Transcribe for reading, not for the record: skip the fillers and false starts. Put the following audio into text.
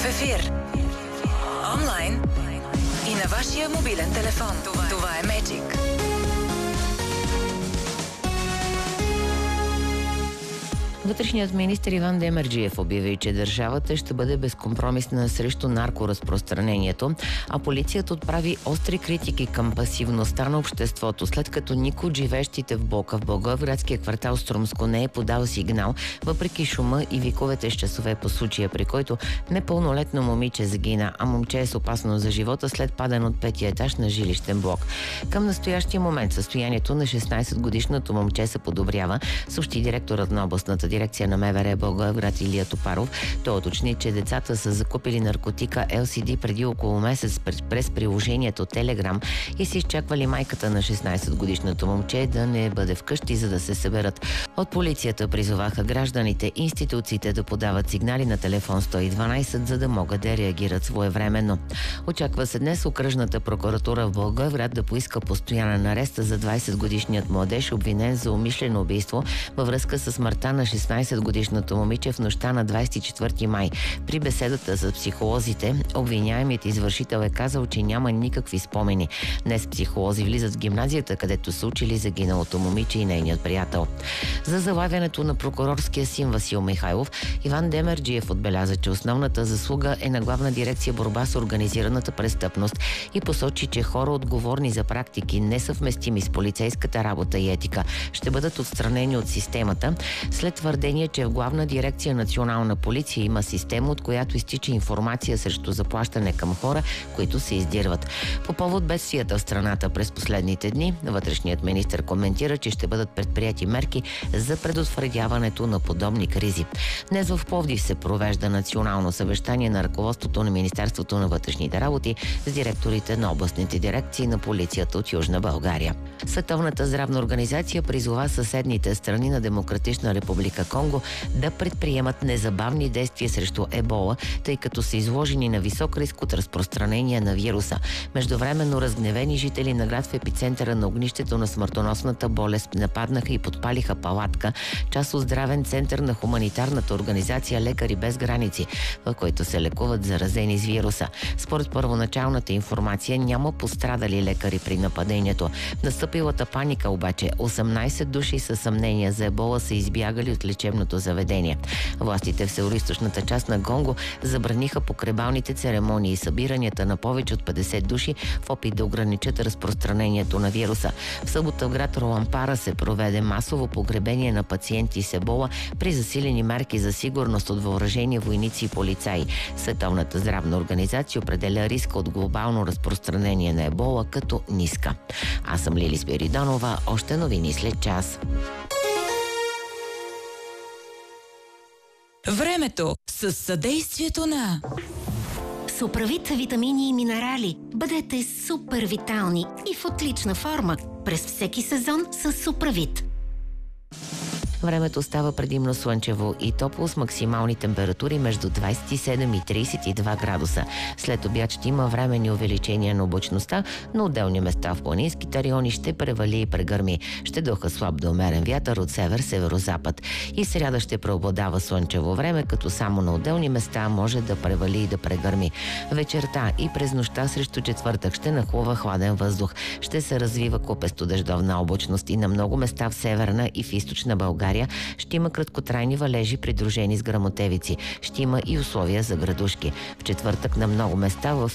ефир, онлайн и на вашия мобилен телефон. Това е Magic. Вътрешният министър Иван Демерджиев обяви, че държавата ще бъде безкомпромисна срещу наркоразпространението, а полицията отправи остри критики към пасивността на обществото, след като никой от живещите в блока в Благоевградския квартал Струмско не е подал сигнал, въпреки шума и виковете с часове по случая, при който непълнолетно момиче загина, а момче е с опасност за живота след падане от петия етаж на жилищен блок. Към настоящия момент състоянието на 16-годишното момче се подобрява, съобщи директорът на областната дирекция на МВР Благоевград Илия Топаров. Той уточни, че децата са закупили наркотика LSD преди около месец през приложението Telegram и са изчаквали майката на 16-годишното момче да не бъде вкъщи, за да се съберат. От полицията призоваха гражданите и институциите да подават сигнали на телефон 112, за да могат да реагират своевременно. Очаква се днес окръжната прокуратура в Благоевград да поиска постоянен арест за 20-годишният младеж, обвинен за умишлено убийство във връзка с смъртта на 16-годишното момиче в нощта на 24 май. При беседата с психолозите, обвиняемият извършител е казал, че няма никакви спомени. Днес психолози влизат в гимназията, където са учили загиналото момиче и нейният приятел. За залавянето на прокурорския син Васил Михайлов, Иван Демерджиев отбеляза, че основната заслуга е на Главна дирекция борба с организираната престъпност и посочи, че хора отговорни за практики несъвместими с полицейската работа и етика ще бъдат отстранени от системата, след твърдение, че в Главна дирекция Национална полиция има система, от която изтича информация срещу заплащане към хора, които се издирват. По повод бедствията в страната през последните дни, вътрешният министър коментира, че ще бъдат предприяти мерки за предотвратяването на подобни кризи. Днес в Пловдив се провежда национално съвещание на ръководството на Министерството на вътрешните работи с директорите на областните дирекции на полицията от Южна България. Световната здравна организация призова съседните страни на Демократична република Конго да предприемат незабавни действия срещу ебола, тъй като са изложени на висок риск от разпространение на вируса. Междувременно разгневени жители на град в епицентъра на огнището на смъртоносната болест нападнаха и подпалиха палатка, част от здравен център на хуманитарната организация Лекари без граници, в който се лекуват заразени с вируса. Според първоначалната информация няма пострадали лекари при нападението. Настъпилата паника обаче 18 души със съмнения за ебола са избягали от лечебното заведение. Властите в североизточната част на Конго забраниха погребалните церемонии и събиранията на повече от 50 души в опит да ограничат разпространението на вируса. В събота в град Ролампара се проведе масово погребение на пациенти с ебола при засилени мерки за сигурност от въоръжени войници и полицаи. Световната здравна организация определя риска от глобално разпространение на ебола като ниска. Аз съм Лили Спиридонова. Още новини след час. Времето с съдействието на Суправит витамини и минерали. Бъдете супер витални и в отлична форма през всеки сезон с Суправит. Времето става предимно слънчево и топло с максимални температури между 27 и 32 градуса. След обяд ще има временни увеличения на облачността, но отделни места в планинските райони ще превали и прегърми. Ще духа слаб до умерен вятър от север-северозапад. И сряда ще преобладава слънчево време, като само на отделни места може да превали и да прегърми. Вечерта и през нощта срещу четвъртък ще нахлува хладен въздух. Ще се развива купесто дъждовна облачност и на много места в северна и в източна България ще има краткотрайни валежи, придружени с гръмотевици. Ще има и условия за градушки. В четвъртък на много места в